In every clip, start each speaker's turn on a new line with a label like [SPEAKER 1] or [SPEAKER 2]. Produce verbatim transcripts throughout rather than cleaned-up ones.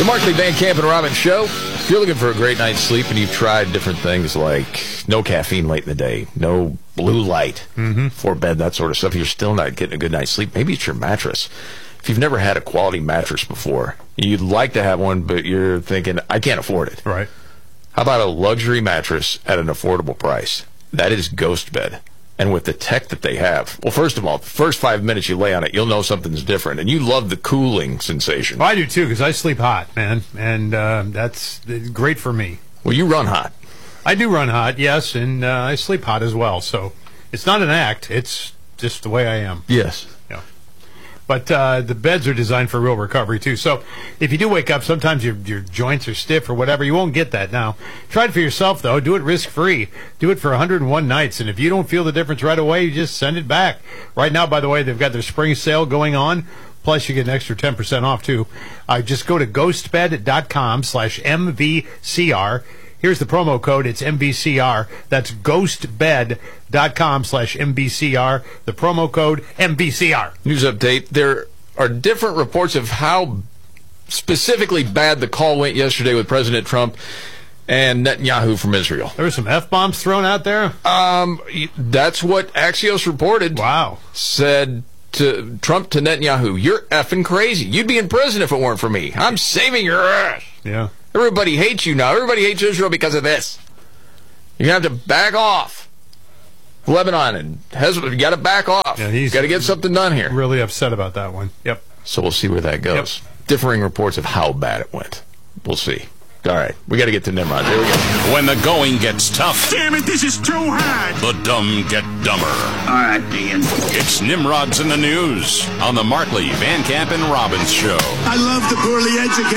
[SPEAKER 1] The Markley, Van Camp, and Robbins Show. If you're looking for a great night's sleep and you've tried different things like no caffeine late in the day, no blue light
[SPEAKER 2] mm-hmm.
[SPEAKER 1] before bed, that sort of stuff, you're still not getting a good night's sleep. Maybe it's your mattress. If you've never had a quality mattress before, you'd like to have one, but you're thinking, I can't afford it.
[SPEAKER 2] Right.
[SPEAKER 1] How about a luxury mattress at an affordable price? That is Ghost Bed. And with the tech that they have, well, first of all, the first five minutes you lay on it, you'll know something's different. And you love the cooling sensation.
[SPEAKER 2] Well, I do, too, because I sleep hot, man. And uh, that's great for me.
[SPEAKER 1] Well, you run hot.
[SPEAKER 2] I do run hot, yes, and uh, I sleep hot as well. So it's not an act. It's just the way I am.
[SPEAKER 1] Yes.
[SPEAKER 2] Yeah. But uh, the beds are designed for real recovery, too. So if you do wake up, sometimes your your joints are stiff or whatever. You won't get that now. Try it for yourself, though. Do it risk-free. Do it for one hundred one nights. And if you don't feel the difference right away, you just send it back. Right now, by the way, they've got their spring sale going on. Plus, you get an extra ten percent off, too. Uh, just go to ghostbed.com slash MVCR. Here's the promo code. It's M V C R. That's ghostbed.com slash MVCR. The promo code, M V C R.
[SPEAKER 1] News update. There are different reports of how specifically bad the call went yesterday with President Trump and Netanyahu from Israel.
[SPEAKER 2] There were some F-bombs thrown out there?
[SPEAKER 1] Um, that's what Axios reported.
[SPEAKER 2] Wow.
[SPEAKER 1] Said to Trump to Netanyahu, you're effing crazy. You'd be in prison if it weren't for me. I'm saving your ass.
[SPEAKER 2] Yeah.
[SPEAKER 1] Everybody hates you now. Everybody hates Israel because of this. You're going to have to back off. Lebanon and Hezbollah, you got to back off.
[SPEAKER 2] Yeah, he's
[SPEAKER 1] got to get something done here.
[SPEAKER 2] Really upset about that one. Yep.
[SPEAKER 1] So we'll see where that goes. Yep. Differing reports of how bad it went. We'll see. All right, we got to get to Nimrod. There we go.
[SPEAKER 3] When the going gets tough,
[SPEAKER 4] damn it, this is too hard.
[SPEAKER 3] The dumb get dumber.
[SPEAKER 4] All right, Ian.
[SPEAKER 3] It's Nimrod's in the News on the Markley, Van Camp, and Robbins Show.
[SPEAKER 4] I love the poorly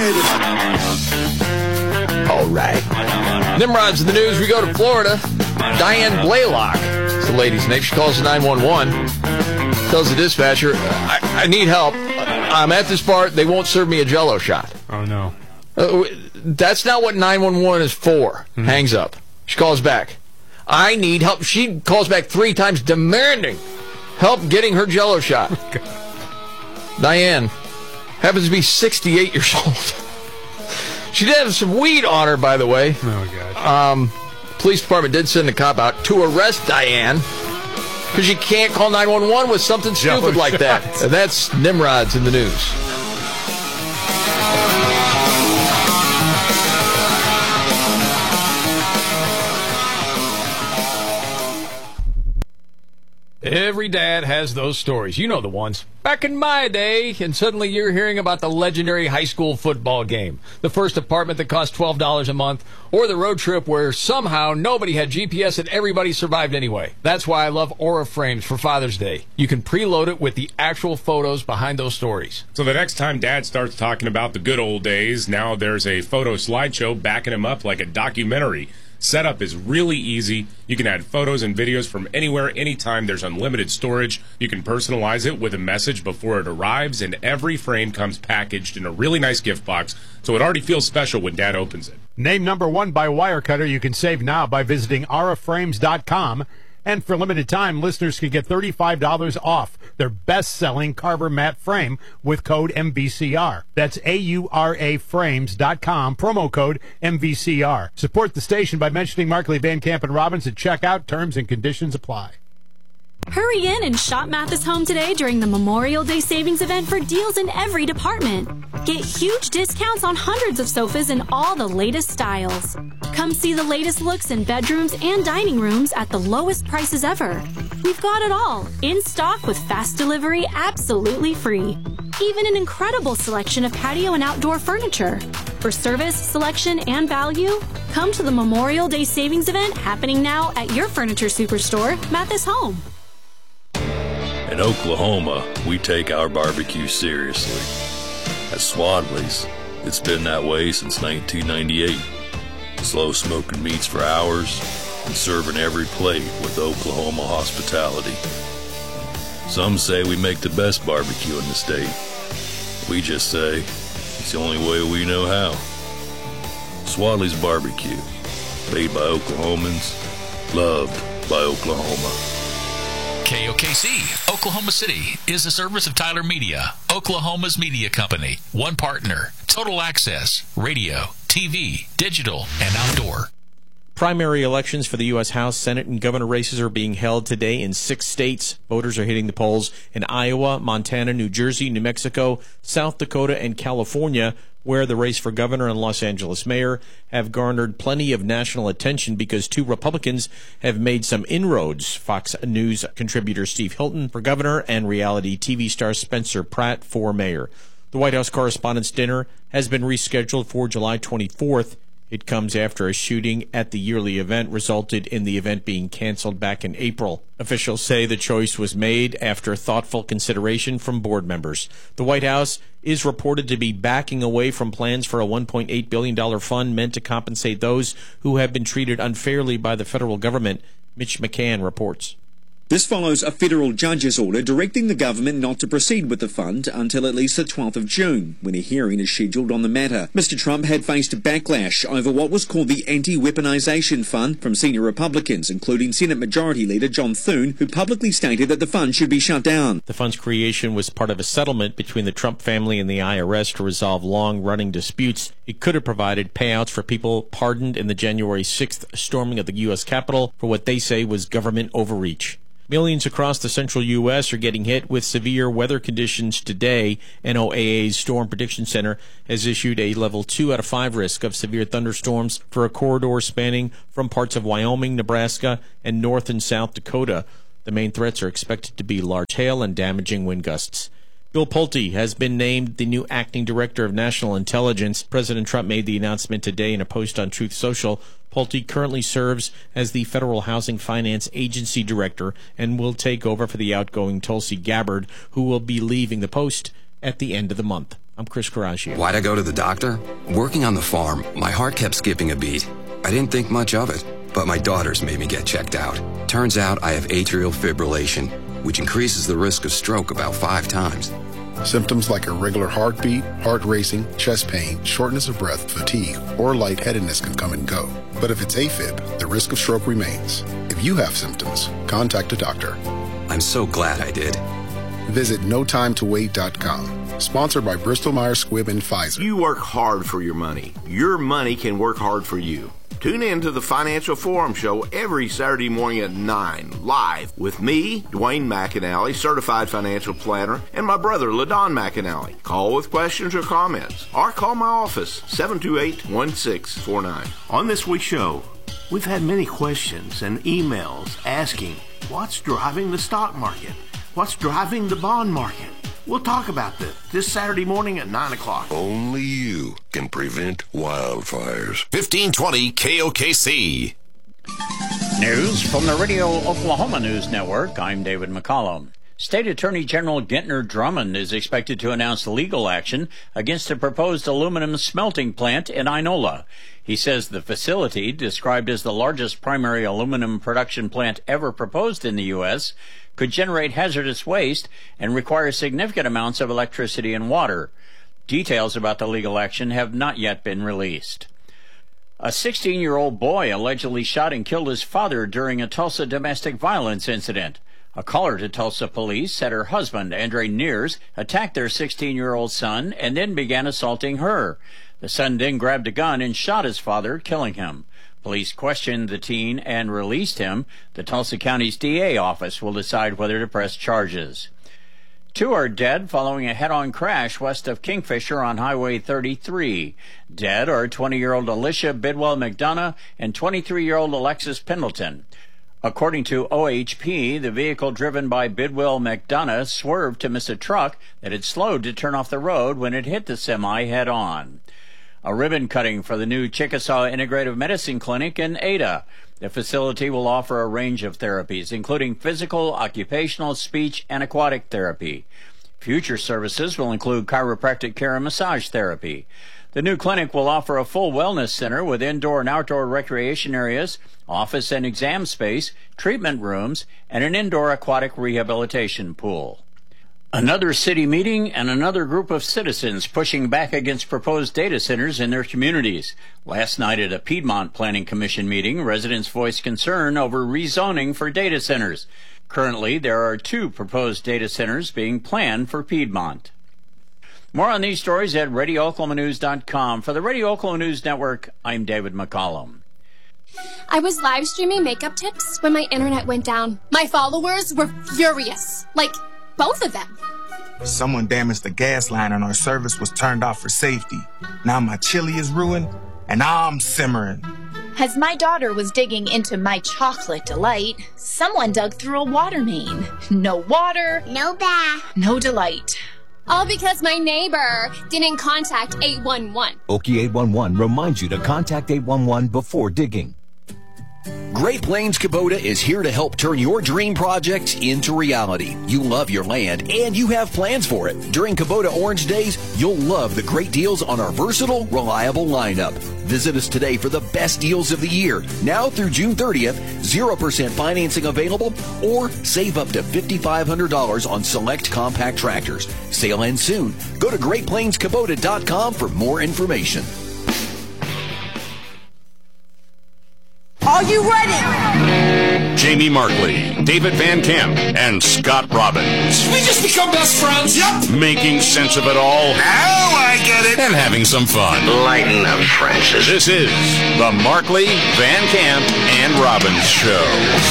[SPEAKER 4] educated.
[SPEAKER 1] All right. Nimrod's in the News. We go to Florida. Diane Blaylock is the lady's name. She calls the nine one one. Tells the dispatcher, I, I need help. I'm at this bar. They won't serve me a Jell-O shot.
[SPEAKER 2] Oh, no.
[SPEAKER 1] Uh, that's not what nine one one is for. Mm-hmm. Hangs up. She calls back. I need help. She calls back three times demanding help getting her Jell-O shot. Diane happens to be sixty-eight years old. She did have some weed on her, by the way.
[SPEAKER 2] Oh, gosh.
[SPEAKER 1] Um, police department did send a cop out to arrest Diane because you can't call nine one one with something stupid
[SPEAKER 2] Jell-O
[SPEAKER 1] like that. And that's Nimrod's in the News. Every dad has those stories. You know the ones. Back in my day, and suddenly you're hearing about the legendary high school football game, the first apartment that cost twelve dollars a month, or the road trip where somehow nobody had G P S and everybody survived anyway. That's why I love Aura Frames for Father's Day. You can preload it with the actual photos behind those stories.
[SPEAKER 5] So the next time Dad starts talking about the good old days, now there's a photo slideshow backing him up like a documentary. Setup is really easy. You can add photos and videos from anywhere, anytime. There's unlimited storage. You can personalize it with a message before it arrives, and every frame comes packaged in a really nice gift box, so it already feels special when Dad opens it.
[SPEAKER 2] Named number one by Wirecutter. You can save now by visiting aura frames dot com. And for a limited time, listeners can get thirty-five dollars off their best-selling Carver matte frame with code M V C R. That's A U R A frames dot com, promo code M V C R. Support the station by mentioning Markley, Van Camp, and Robbins at checkout. Terms and conditions apply.
[SPEAKER 6] Hurry in and shop Mathis Home today during the Memorial Day Savings Event for deals in every department. Get huge discounts on hundreds of sofas in all the latest styles. Come see the latest looks in bedrooms and dining rooms at the lowest prices ever. We've got it all, in stock with fast delivery absolutely free. Even an incredible selection of patio and outdoor furniture. For service, selection, and value, come to the Memorial Day Savings Event happening now at your furniture superstore, Mathis Home.
[SPEAKER 7] In Oklahoma, we take our barbecue seriously. At Swadley's, it's been that way since nineteen ninety-eight. Slow smoking meats for hours and serving every plate with Oklahoma hospitality. Some say we make the best barbecue in the state. We just say it's the only way we know how. Swadley's Barbecue, made by Oklahomans, loved by Oklahoma.
[SPEAKER 8] K O K C, Oklahoma City, is a service of Tyler Media, Oklahoma's media company. One partner, total access, radio, T V, digital, and outdoor.
[SPEAKER 9] Primary elections for the U S House, Senate, and governor races are being held today in six states. Voters are hitting the polls in Iowa, Montana, New Jersey, New Mexico, South Dakota, and California, where the race for governor and Los Angeles mayor have garnered plenty of national attention because two Republicans have made some inroads. Fox News contributor Steve Hilton for governor and reality T V star Spencer Pratt for mayor. The White House Correspondents' Dinner has been rescheduled for July twenty-fourth. It comes after a shooting at the yearly event resulted in the event being canceled back in April. Officials say the choice was made after thoughtful consideration from board members. The White House is reported to be backing away from plans for a one point eight billion dollars fund meant to compensate those who have been treated unfairly by the federal government. Mitch McCann reports.
[SPEAKER 10] This follows a federal judge's order directing the government not to proceed with the fund until at least the twelfth of June, when a hearing is scheduled on the matter. Mister Trump had faced backlash over what was called the Anti-Weaponization Fund from senior Republicans, including Senate Majority Leader John Thune, who publicly stated that the fund should be shut down.
[SPEAKER 9] The fund's creation was part of a settlement between the Trump family and the I R S to resolve long-running disputes. It could have provided payouts for people pardoned in the January sixth storming of the U S Capitol for what they say was government overreach. Millions across the central U S are getting hit with severe weather conditions today. N O A A's Storm Prediction Center has issued a level two out of five risk of severe thunderstorms for a corridor spanning from parts of Wyoming, Nebraska, and North and South Dakota. The main threats are expected to be large hail and damaging wind gusts. Bill Pulte has been named the new acting director of national intelligence. President Trump made the announcement today in a post on Truth Social. Pulte currently serves as the Federal Housing Finance Agency director and will take over for the outgoing Tulsi Gabbard, who will be leaving the post at the end of the month. I'm Chris Coraggio.
[SPEAKER 11] Why'd I go to the doctor? Working on the farm, my heart kept skipping a beat. I didn't think much of it, but my daughters made me get checked out. Turns out I have atrial fibrillation, which increases the risk of stroke about five times.
[SPEAKER 12] Symptoms like irregular heartbeat, heart racing, chest pain, shortness of breath, fatigue, or lightheadedness can come and go. But if it's AFib, the risk of stroke remains. If you have symptoms, contact a doctor.
[SPEAKER 11] I'm so glad I did.
[SPEAKER 12] Visit no time to wait dot com. Sponsored by Bristol Myers Squibb and Pfizer.
[SPEAKER 13] You work hard for your money. Your money can work hard for you. Tune in to the Financial Forum Show every Saturday morning at nine, live with me, Dwayne McAnally, certified financial planner, and my brother, LaDon McAnally. Call with questions or comments, or call my office, seven two eight, one six four nine. On this week's show, we've had many questions and emails asking, what's driving the stock market? What's driving the bond market? We'll talk about this this Saturday morning at nine o'clock.
[SPEAKER 14] Only you can prevent wildfires.
[SPEAKER 3] fifteen twenty K O K C.
[SPEAKER 15] News from the Radio Oklahoma News Network. I'm David McCollum. State Attorney General Gentner Drummond is expected to announce legal action against a proposed aluminum smelting plant in Inola. He says the facility, described as the largest primary aluminum production plant ever proposed in the U S, could generate hazardous waste and require significant amounts of electricity and water. Details about the legal action have not yet been released. A sixteen-year-old boy allegedly shot and killed his father during a Tulsa domestic violence incident. A caller to Tulsa police said her husband, Andre Neers, attacked their sixteen-year-old son and then began assaulting her. The son then grabbed a gun and shot his father, killing him. Police questioned the teen and released him. The Tulsa County's D A office will decide whether to press charges. Two are dead following a head-on crash west of Kingfisher on Highway thirty-three. Dead are twenty-year-old Alicia Bidwell McDonough and twenty-three-year-old Alexis Pendleton. According to O H P, the vehicle driven by Bidwell McDonough swerved to miss a truck that had slowed to turn off the road when it hit the semi head-on. A ribbon cutting for the new Chickasaw Integrative Medicine Clinic in Ada. The facility will offer a range of therapies, including physical, occupational, speech, and aquatic therapy. Future services will include chiropractic care and massage therapy. The new clinic will offer a full wellness center with indoor and outdoor recreation areas, office and exam space, treatment rooms, and an indoor aquatic rehabilitation pool. Another city meeting and another group of citizens pushing back against proposed data centers in their communities. Last night at a Piedmont Planning Commission meeting, residents voiced concern over rezoning for data centers. Currently, there are two proposed data centers being planned for Piedmont. More on these stories at radio oklahoma news dot com. For the Radio Oklahoma News Network, I'm David McCollum.
[SPEAKER 16] I was live streaming makeup tips when my internet went down. My followers were furious. Like, both of them.
[SPEAKER 17] Someone damaged the gas line and our service was turned off for safety. Now my chili is ruined and I'm simmering.
[SPEAKER 18] As my daughter was digging into my chocolate delight, someone dug through a water main. No water,
[SPEAKER 16] No bath.
[SPEAKER 18] no delight.
[SPEAKER 16] All because my neighbor didn't contact eight one one.
[SPEAKER 19] Okie eight one one reminds you to contact eight one one before digging.
[SPEAKER 20] Great Plains Kubota is here to help turn your dream projects into reality. You love your land and you have plans for it. During Kubota Orange Days, you'll love the great deals on our versatile, reliable lineup. Visit us today for the best deals of the year. Now through June thirtieth, zero percent financing available or save up to five thousand five hundred dollars on select compact tractors. Sale ends soon. Go to great plains kubota dot com for more information.
[SPEAKER 21] Are you ready?
[SPEAKER 3] Jamie Markley, David Van Camp, and Scott Robbins.
[SPEAKER 21] We just become best friends. Yep.
[SPEAKER 3] Making sense of it all.
[SPEAKER 21] Now I get it.
[SPEAKER 3] And having some fun.
[SPEAKER 14] Lighten up, Francis.
[SPEAKER 3] This is the Markley, Van Camp, and Robbins Show.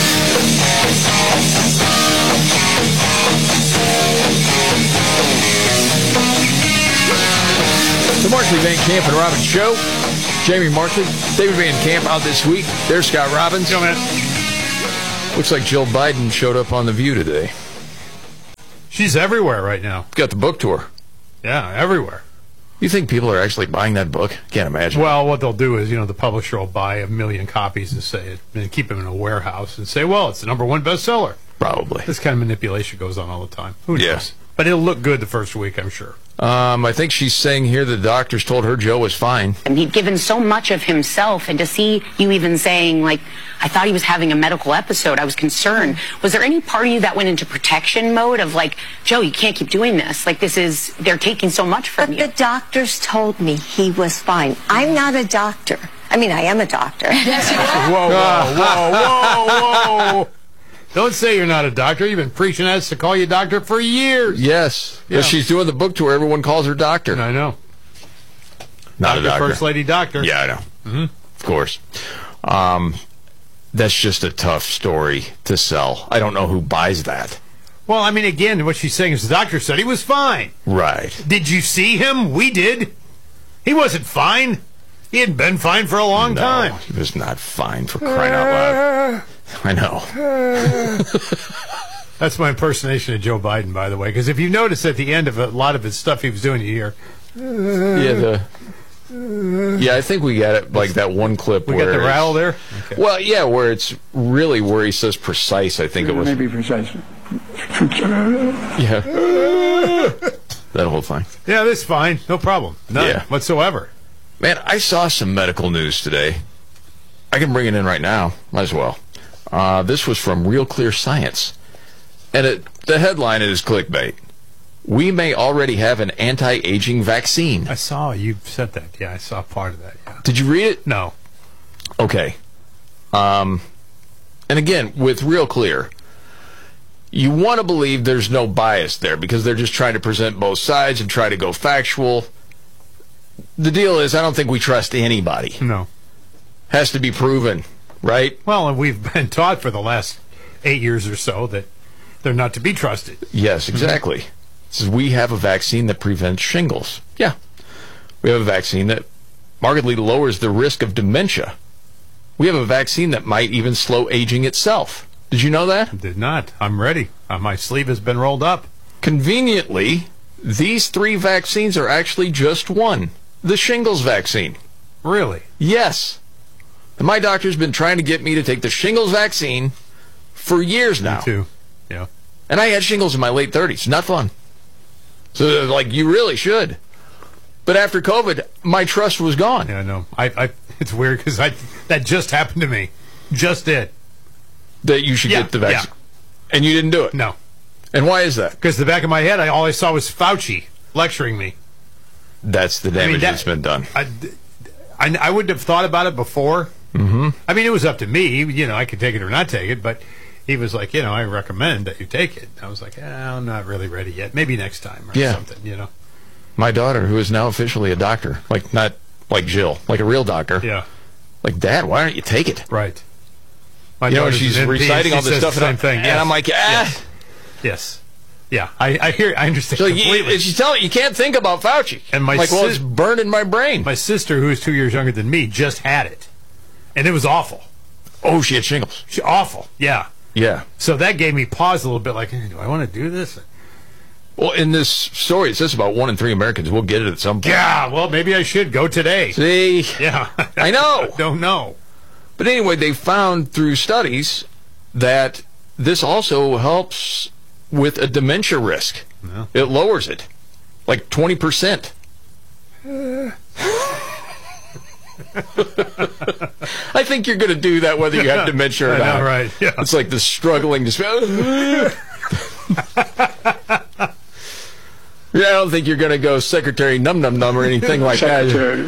[SPEAKER 1] The Markley, Van Camp, and Robbins Show. Jamie Markley, David Van Camp out this week. There's Scott Robbins.
[SPEAKER 2] Yo, man.
[SPEAKER 1] Looks like Jill Biden showed up on The View today.
[SPEAKER 2] She's everywhere right now.
[SPEAKER 1] Got the book tour.
[SPEAKER 2] Yeah, everywhere.
[SPEAKER 1] You think people are actually buying that book? Can't imagine.
[SPEAKER 2] Well, what they'll do is, you know, the publisher will buy a million copies and say it, and keep them in a warehouse and say, well, it's the number one bestseller.
[SPEAKER 1] Probably.
[SPEAKER 2] This kind of manipulation goes on all the time. Who knows?
[SPEAKER 1] Yes.
[SPEAKER 2] But it'll look good the first week, I'm sure.
[SPEAKER 1] Um, I think she's saying here the doctors told her Joe was fine.
[SPEAKER 22] And he'd given so much of himself, and to see you even saying, like, I thought he was having a medical episode, I was concerned. Was there any part of you that went into protection mode of, like, Joe, you can't keep doing this? Like, this is, they're taking so much from
[SPEAKER 23] but
[SPEAKER 22] you.
[SPEAKER 23] The doctors told me he was fine. I'm not a doctor. I mean, I am a doctor.
[SPEAKER 2] Whoa, whoa, whoa, whoa, whoa. Don't say you're not a doctor. You've been preaching us to call you doctor for years.
[SPEAKER 1] Yes.
[SPEAKER 2] Yeah.
[SPEAKER 1] As she's doing the book tour, everyone calls her doctor.
[SPEAKER 2] I know.
[SPEAKER 1] Not
[SPEAKER 2] Doctor,
[SPEAKER 1] a doctor.
[SPEAKER 2] First Lady Doctor.
[SPEAKER 1] Yeah, I know. Mm-hmm. Of course. Um, that's just a tough story to sell. I don't know who buys that.
[SPEAKER 2] Well, I mean, again, what she's saying is the doctor said he was fine.
[SPEAKER 1] Right.
[SPEAKER 2] Did you see him? We did. He wasn't fine. He hadn't been fine for a long
[SPEAKER 1] no,
[SPEAKER 2] time.
[SPEAKER 1] He was not fine, for crying out loud. I know.
[SPEAKER 2] That's my impersonation of Joe Biden, by the way, because if you notice at the end of a lot of his stuff he was doing, you hear...
[SPEAKER 1] Yeah, the... Yeah, I think we got it, like that one clip
[SPEAKER 2] we
[SPEAKER 1] where...
[SPEAKER 2] We got the rattle there?
[SPEAKER 1] Okay. Well, yeah, where it's really where he says precise, I think it was.
[SPEAKER 24] Maybe precise.
[SPEAKER 1] Yeah. That whole thing.
[SPEAKER 2] Yeah, this is fine. No problem. None
[SPEAKER 1] yeah.
[SPEAKER 2] whatsoever.
[SPEAKER 1] Man, I saw some medical news today. I can bring it in right now. Might as well. Uh, this was from Real Clear Science. And it, the headline is clickbait. We may already have an anti-aging vaccine.
[SPEAKER 2] I saw you said that. Yeah, I saw part of that. Yeah.
[SPEAKER 1] Did you read it?
[SPEAKER 2] No.
[SPEAKER 1] Okay. Um, and again, with Real Clear, you want to believe there's no bias there because they're just trying to present both sides and try to go factual. The deal is, I don't think we trust anybody.
[SPEAKER 2] No. Has
[SPEAKER 1] to be proven, right?
[SPEAKER 2] Well, and we've been taught for the last eight years or so that they're not to be trusted.
[SPEAKER 1] Yes, exactly. Mm-hmm. It says we have a vaccine that prevents shingles. Yeah. We have a vaccine that markedly lowers the risk of dementia. We have a vaccine that might even slow aging itself. Did you know that?
[SPEAKER 2] Did not. I'm ready. Uh, my sleeve has been rolled up.
[SPEAKER 1] Conveniently, these three vaccines are actually just one. The shingles vaccine.
[SPEAKER 2] Really?
[SPEAKER 1] Yes. And my doctor's been trying to get me to take the shingles vaccine for years now.
[SPEAKER 2] Me too. Yeah.
[SPEAKER 1] And I had shingles in my late thirties. Not fun. So, like, you really should. But after COVID, my trust was gone.
[SPEAKER 2] Yeah, I know. I, I, it's weird because I that just happened to me. Just did.
[SPEAKER 1] That you should
[SPEAKER 2] yeah,
[SPEAKER 1] get the vaccine.
[SPEAKER 2] Yeah.
[SPEAKER 1] And you didn't do it?
[SPEAKER 2] No.
[SPEAKER 1] And why is that?
[SPEAKER 2] Because the back of my head, I, all I saw was Fauci lecturing me.
[SPEAKER 1] That's the damage I mean, that, that's been done.
[SPEAKER 2] I, I, I wouldn't have thought about it before.
[SPEAKER 1] Mm-hmm.
[SPEAKER 2] I mean, it was up to me. You know, I could take it or not take it. But he was like, you know, I recommend that you take it. I was like, eh, I'm not really ready yet. Maybe next time or
[SPEAKER 1] Yeah.
[SPEAKER 2] something, you know.
[SPEAKER 1] My daughter, who is now officially a doctor, like not like Jill, like a real doctor.
[SPEAKER 2] Yeah.
[SPEAKER 1] Like, Dad, why don't you take it?
[SPEAKER 2] Right. My
[SPEAKER 1] you know,
[SPEAKER 2] daughter's
[SPEAKER 1] she's
[SPEAKER 2] an N P,
[SPEAKER 1] reciting
[SPEAKER 2] she
[SPEAKER 1] all this
[SPEAKER 2] says
[SPEAKER 1] stuff,
[SPEAKER 2] the
[SPEAKER 1] and,
[SPEAKER 2] same thing.
[SPEAKER 1] and
[SPEAKER 2] Yes.
[SPEAKER 1] I'm like, ah.
[SPEAKER 2] Yes. Yes. Yeah, I, I hear, I understand
[SPEAKER 1] So
[SPEAKER 2] completely.
[SPEAKER 1] you, she's telling you can't think about Fauci.
[SPEAKER 2] And my
[SPEAKER 1] like, well,
[SPEAKER 2] sis-
[SPEAKER 1] it's burned in my brain.
[SPEAKER 2] My sister, who is two years younger than me, just had it, and it was awful.
[SPEAKER 1] Oh, she had shingles.
[SPEAKER 2] She, awful. Yeah.
[SPEAKER 1] Yeah.
[SPEAKER 2] So that gave me pause a little bit. Like, hey, do I want to do this?
[SPEAKER 1] Well, in this story, it says about one in three Americans will get it at some point.
[SPEAKER 2] Yeah. Well, maybe I should go today.
[SPEAKER 1] See?
[SPEAKER 2] Yeah.
[SPEAKER 1] I know.
[SPEAKER 2] Don't know.
[SPEAKER 1] But anyway, they found through studies that this also helps with a dementia risk.
[SPEAKER 2] Yeah.
[SPEAKER 1] It lowers it, like twenty percent. I think you're going to do that whether you have dementia or
[SPEAKER 2] I
[SPEAKER 1] not.
[SPEAKER 2] know, right? Yeah.
[SPEAKER 1] It's like the struggling to. Yeah, I don't think you're going to go Secretary Num Num Num or anything like
[SPEAKER 4] Secretary,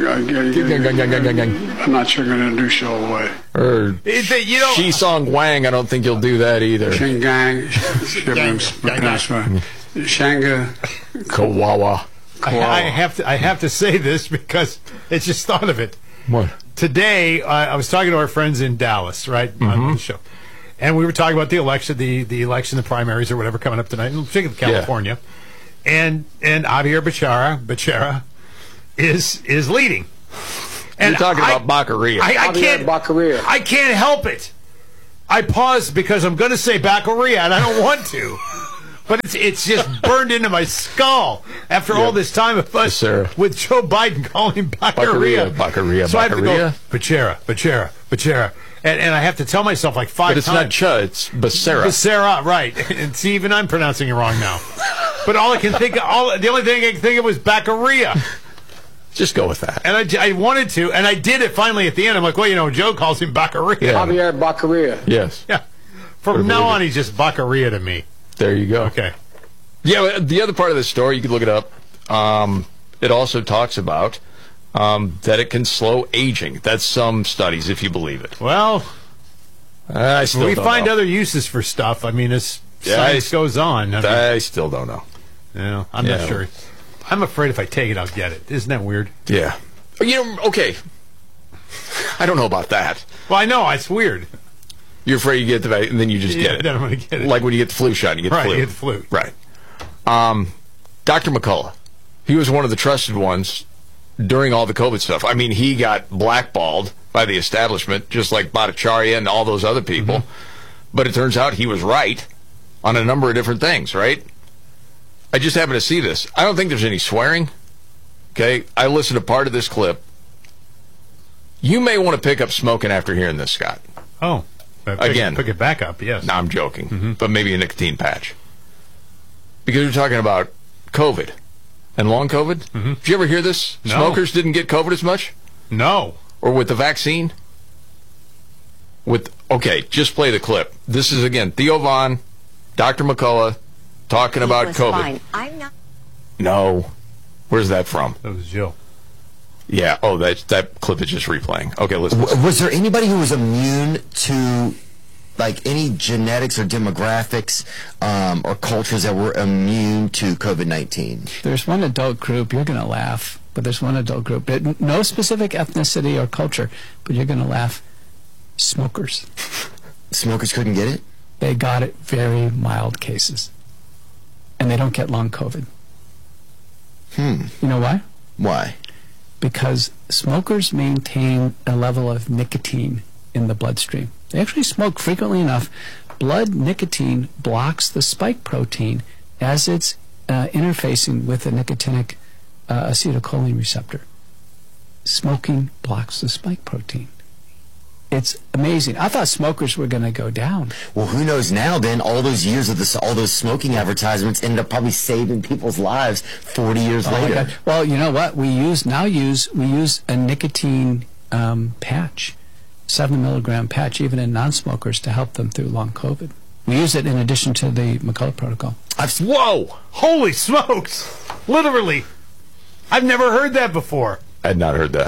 [SPEAKER 1] that.
[SPEAKER 4] I'm not sure going to do show away.
[SPEAKER 1] Or
[SPEAKER 2] you know,
[SPEAKER 1] Shi Song Wang, I don't think you'll do that either.
[SPEAKER 4] Shingang, that's right. Shanga,
[SPEAKER 1] Kawawa.
[SPEAKER 2] I, I have to. I have to say this because it's just thought of it.
[SPEAKER 1] What?
[SPEAKER 2] Today, uh, I was talking to our friends in Dallas, right, on
[SPEAKER 1] Mm-hmm.
[SPEAKER 2] the show, and we were talking about the election, the the election, the primaries, or whatever coming up tonight, in particular California, and and Javier Becerra, Becerra, is is leading. And
[SPEAKER 1] You're talking
[SPEAKER 2] I,
[SPEAKER 1] about Baccaria.
[SPEAKER 2] I, I can't.
[SPEAKER 4] Baccaria.
[SPEAKER 2] I can't help it. I paused because I'm going to say Baccaria, and I don't want to. But it's it's just burned into my skull after all this time of us
[SPEAKER 1] Becerra.
[SPEAKER 2] with Joe Biden calling him Baccaria.
[SPEAKER 1] Baccaria, Baccaria,
[SPEAKER 2] So I have to go,
[SPEAKER 1] Baccaria.
[SPEAKER 2] Becerra, Becerra, Becerra. And, and I have to tell myself like five
[SPEAKER 1] But it's
[SPEAKER 2] times.
[SPEAKER 1] not Ch, it's Becerra.
[SPEAKER 2] Becerra, right. And see, even I'm pronouncing it wrong now. But all I can think of, all, the only thing I can think of was Baccaria.
[SPEAKER 1] Just go with that.
[SPEAKER 2] And I, j- I wanted to, and I did it finally at the end. I'm like, well, you know, Joe calls him Baccaria.
[SPEAKER 1] Yeah.
[SPEAKER 4] Javier Baccaria.
[SPEAKER 1] Yes.
[SPEAKER 2] Yeah. From now on, he's just Baccaria to me.
[SPEAKER 1] There you go.
[SPEAKER 2] Okay.
[SPEAKER 1] Yeah, the other part of the story, you could look it up. Um, it also talks about um, that it can slow aging. That's some studies, if you believe it.
[SPEAKER 2] Well,
[SPEAKER 1] I still
[SPEAKER 2] we
[SPEAKER 1] don't
[SPEAKER 2] find
[SPEAKER 1] know.
[SPEAKER 2] other uses for stuff. I mean, as
[SPEAKER 1] Yeah,
[SPEAKER 2] science
[SPEAKER 1] I-
[SPEAKER 2] goes on. I, mean,
[SPEAKER 1] I still don't know.
[SPEAKER 2] you know, I'm
[SPEAKER 1] Yeah.
[SPEAKER 2] not sure. I'm afraid if I take it, I'll get it. Isn't that weird?
[SPEAKER 1] Yeah. You know, okay. I don't know about that.
[SPEAKER 2] Well, I know. It's weird.
[SPEAKER 1] You're afraid you get the vaccine, and then you just
[SPEAKER 2] Yeah,
[SPEAKER 1] get it.
[SPEAKER 2] then I'm going to get it.
[SPEAKER 1] Like when you get the flu shot, you get
[SPEAKER 2] right,
[SPEAKER 1] the flu.
[SPEAKER 2] you get the flu.
[SPEAKER 1] Right. Um, Doctor McCullough, he was one of the trusted ones during all the COVID stuff. I mean, he got blackballed by the establishment, just like Bhattacharya and all those other people.
[SPEAKER 2] Mm-hmm.
[SPEAKER 1] But it turns out he was right on a number of different things, right? I just happened to see this. I don't think there's any swearing. Okay? I listened to part of this clip. You may want to pick up smoking after hearing this, Scott.
[SPEAKER 2] Oh. Uh, pick,
[SPEAKER 1] Again.
[SPEAKER 2] Pick it back up, yes.
[SPEAKER 1] No, I'm joking.
[SPEAKER 2] Mm-hmm.
[SPEAKER 1] But maybe a nicotine patch. Because we're talking about COVID and long COVID.
[SPEAKER 2] Mm-hmm.
[SPEAKER 1] Did you ever hear this?
[SPEAKER 2] No.
[SPEAKER 1] Smokers didn't get COVID as much?
[SPEAKER 2] No.
[SPEAKER 1] Or with the vaccine? With okay, just play the clip. This is, again, Theo Vaughn, Doctor McCullough, talking about
[SPEAKER 23] was
[SPEAKER 1] COVID.
[SPEAKER 23] fine. I'm not.
[SPEAKER 1] No. Where's that from?
[SPEAKER 2] That was Jill.
[SPEAKER 1] Yeah. Oh, that that clip is just replaying. Okay, listen.
[SPEAKER 5] W- was there anybody who was immune to, like, any genetics or demographics um, or cultures that were immune to COVID nineteen?
[SPEAKER 6] There's one adult group, you're going to laugh, but there's one adult group. It, no specific ethnicity or culture, but you're going to laugh. Smokers.
[SPEAKER 5] Smokers couldn't get it?
[SPEAKER 6] They got it very mild cases. And they don't get long COVID.
[SPEAKER 5] Hmm.
[SPEAKER 6] You know why?
[SPEAKER 5] Why?
[SPEAKER 6] Because smokers maintain a level of nicotine in the bloodstream. They actually smoke frequently enough. Blood nicotine blocks the spike protein as it's uh, interfacing with the nicotinic uh, acetylcholine receptor. Smoking blocks the spike protein. It's amazing. I thought smokers were going to go down.
[SPEAKER 5] Well, who knows now then? All those years of this, all those smoking advertisements ended up probably saving people's lives forty years
[SPEAKER 6] Oh my
[SPEAKER 5] later.
[SPEAKER 6] God. Well, you know what? We use now use we use a nicotine um, patch, seven milligram patch, even in non-smokers to help them through long COVID. We use it in addition to the McCullough protocol.
[SPEAKER 2] I've, whoa! Holy smokes! Literally, I've never heard that before.
[SPEAKER 1] I had not heard that.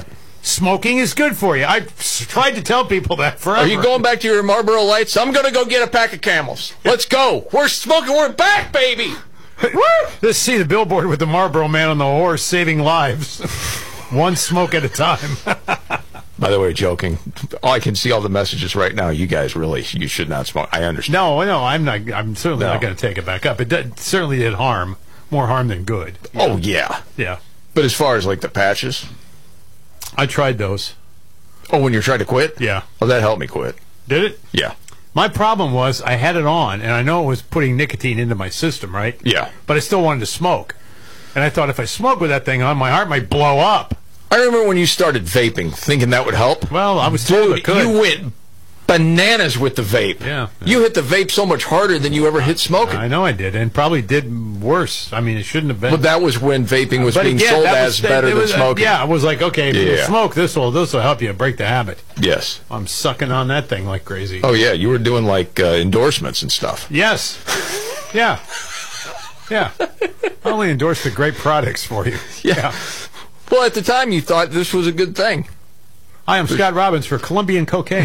[SPEAKER 2] Smoking is good for you. I've s- tried to tell people that forever.
[SPEAKER 1] Are you going back to your Marlboro Lights? I'm going to go get a pack of Camels. Let's go. We're smoking. We're back, baby.
[SPEAKER 2] Let's see the billboard with the Marlboro man on the horse saving lives. One smoke at a time.
[SPEAKER 1] By the way, joking. Oh, I can see all the messages right now. You guys really, you should not smoke. I understand.
[SPEAKER 2] No, no, I'm not. I'm certainly
[SPEAKER 1] No.
[SPEAKER 2] not going to take it back up. It did, certainly did harm. More harm than good.
[SPEAKER 1] Oh, yeah.
[SPEAKER 2] Yeah.
[SPEAKER 1] But as far as like the patches,
[SPEAKER 2] I tried those.
[SPEAKER 1] Oh, when you tried to quit?
[SPEAKER 2] Yeah.
[SPEAKER 1] Well, that helped me quit.
[SPEAKER 2] Did it?
[SPEAKER 1] Yeah.
[SPEAKER 2] My problem was I had it on, and I know it was putting nicotine into my system, right?
[SPEAKER 1] Yeah.
[SPEAKER 2] But I still wanted to smoke. And I thought if I smoke with that thing on, my heart might blow up.
[SPEAKER 1] I remember when you started vaping, thinking that would help.
[SPEAKER 2] Well, I was told
[SPEAKER 1] Dude,
[SPEAKER 2] it could.
[SPEAKER 1] you went bananas with the vape.
[SPEAKER 2] Yeah.
[SPEAKER 1] You hit the vape so much harder than you ever hit smoking.
[SPEAKER 2] I know I did, and probably did worse. I mean, it shouldn't have been.
[SPEAKER 1] But that was when vaping was
[SPEAKER 2] But
[SPEAKER 1] being
[SPEAKER 2] again,
[SPEAKER 1] sold
[SPEAKER 2] that
[SPEAKER 1] as
[SPEAKER 2] was-
[SPEAKER 1] better
[SPEAKER 2] it
[SPEAKER 1] than
[SPEAKER 2] was, uh,
[SPEAKER 1] smoking.
[SPEAKER 2] Yeah, I was like, okay, if you
[SPEAKER 1] Yeah.
[SPEAKER 2] smoke, this will this will help you break the habit.
[SPEAKER 1] Yes.
[SPEAKER 2] I'm sucking on that thing like crazy.
[SPEAKER 1] Oh, yeah. You were doing like uh, endorsements and stuff.
[SPEAKER 2] Yes. Yeah. Yeah. I only endorse the great products for you.
[SPEAKER 1] Yeah. Well, at the time, you thought this was a good thing.
[SPEAKER 2] I am Scott Robbins for Colombian Cocaine.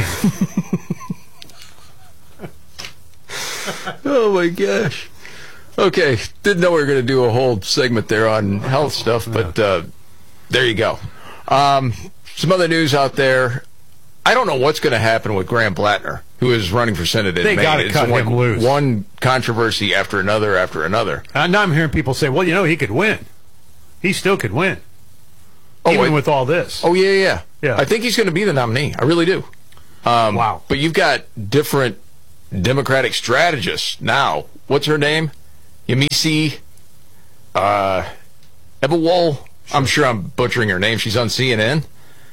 [SPEAKER 1] Oh, my gosh. Okay. Didn't know we were going to do a whole segment there on health stuff, but uh, there you go. Um, some other news out there. I don't know what's going to happen with Graham Plattner, who is running for Senate in
[SPEAKER 2] They
[SPEAKER 1] Maine.
[SPEAKER 2] gotta
[SPEAKER 1] It's
[SPEAKER 2] cut
[SPEAKER 1] like
[SPEAKER 2] him loose.
[SPEAKER 1] One controversy after another after another.
[SPEAKER 2] And now I'm hearing people say, well, you know, he could win. He still could win.
[SPEAKER 1] Oh,
[SPEAKER 2] Even
[SPEAKER 1] wait.
[SPEAKER 2] with all this.
[SPEAKER 1] Oh, yeah, yeah.
[SPEAKER 2] Yeah.
[SPEAKER 1] I think he's going to be the nominee. I really do. Um,
[SPEAKER 2] wow.
[SPEAKER 1] But you've got different Democratic strategists now. What's her name? Yamisi uh, Ebawol. I'm sure I'm butchering her name. She's on C N N.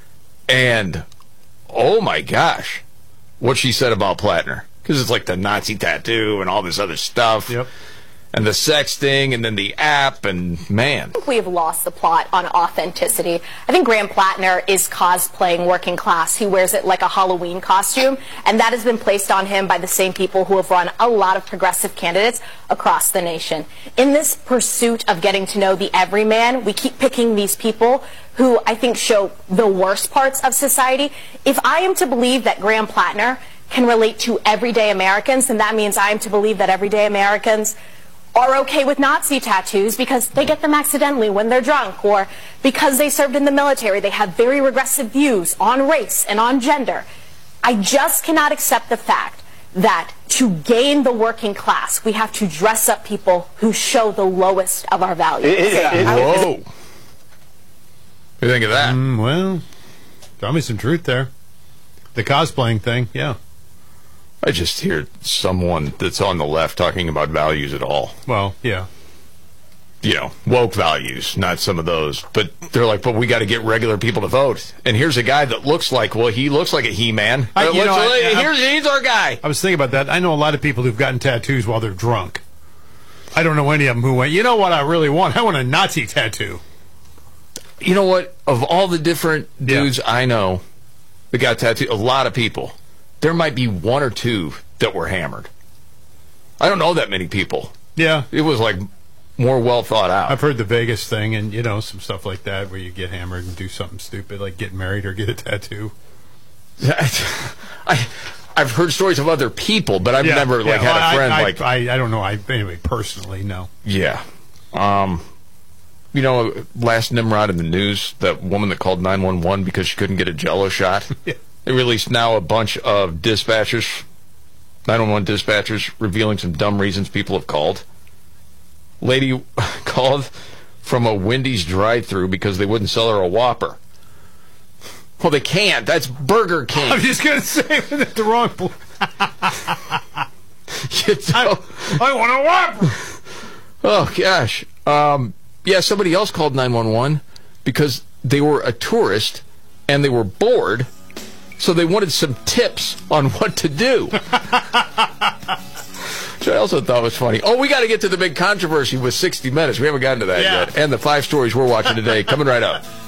[SPEAKER 1] And, oh, my gosh, what she said about Plattner. Because it's like the Nazi tattoo and all this other stuff.
[SPEAKER 2] Yep.
[SPEAKER 1] And the sex thing, and then the app, and man.
[SPEAKER 7] I think we have lost the plot on authenticity. I think Graham Plattner is cosplaying working class. He wears it like a Halloween costume, and that has been placed on him by the same people who have run a lot of progressive candidates across the nation. In this pursuit of getting to know the everyman, we keep picking these people who I think show the worst parts of society. If I am to believe that Graham Plattner can relate to everyday Americans, then that means I am to believe that everyday Americans are okay with Nazi tattoos because they get them accidentally when they're drunk, or because they served in the military. They have very regressive views on race and on gender. I just cannot accept the fact that to gain the working class, we have to dress up people who show the lowest of our values.
[SPEAKER 1] Whoa. What do you think of that?
[SPEAKER 2] Mm, well, tell me some truth there. The cosplaying thing, yeah.
[SPEAKER 1] I just hear someone that's on the left talking about values at all.
[SPEAKER 2] Well, yeah.
[SPEAKER 1] You know, woke values, not some of those. But they're like, but we got to get regular people to vote. And here's a guy that looks like, well, he looks like a He-Man.
[SPEAKER 2] I-
[SPEAKER 1] Uh,
[SPEAKER 2] you know,
[SPEAKER 1] let's-
[SPEAKER 2] I- I-
[SPEAKER 1] here's, he's our guy.
[SPEAKER 2] I was thinking about that. I know a lot of people who've gotten tattoos while they're drunk. I don't know any of them who went, you know what I really want? I want a Nazi tattoo.
[SPEAKER 1] You know what? Of all the different dudes I know that got tattooed, a lot of people, there might be one or two that were hammered. I don't know that many people.
[SPEAKER 2] Yeah.
[SPEAKER 1] It was like more well thought out.
[SPEAKER 2] I've heard the Vegas thing and, you know, some stuff like that where you get hammered and do something stupid like get married or get a tattoo.
[SPEAKER 1] I, I've heard stories of other people, but I've
[SPEAKER 2] Yeah,
[SPEAKER 1] never like
[SPEAKER 2] yeah.
[SPEAKER 1] had
[SPEAKER 2] Well,
[SPEAKER 1] a friend
[SPEAKER 2] I, I,
[SPEAKER 1] like.
[SPEAKER 2] I, I don't know. I Anyway, personally, no.
[SPEAKER 1] Yeah. Um, you know, last Nimrod in the news, that woman that called nine one one because she couldn't get a Jell-O shot.
[SPEAKER 2] Yeah.
[SPEAKER 1] They released now a bunch of dispatchers, nine one one dispatchers, revealing some dumb reasons people have called. Lady called from a Wendy's drive-thru because they wouldn't sell her a Whopper. Well, they can't. That's Burger King.
[SPEAKER 2] I'm just going to say that the wrong place.
[SPEAKER 1] You know?
[SPEAKER 2] I, I want a Whopper.
[SPEAKER 1] Oh, gosh. Um, yeah, somebody else called nine one one because they were a tourist and they were bored, so they wanted some tips on what to do. Which I also thought was funny. Oh, we got to get to the big controversy with sixty minutes. We haven't gotten to that
[SPEAKER 2] Yeah.
[SPEAKER 1] yet. And the five stories we're watching today coming right up.